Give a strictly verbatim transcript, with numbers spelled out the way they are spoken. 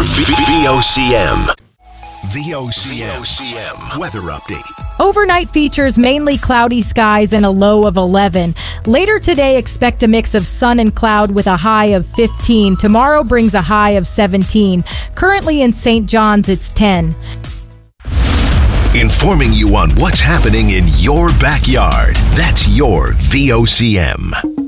V O C M. V O C M weather update. Overnight features mainly cloudy skies and a low of eleven. Later today, expect a mix of sun and cloud with a high of fifteen. Tomorrow brings a high of seventeen. Currently in Saint John's, it's ten. Informing you on what's happening in your backyard. That's your V O C M.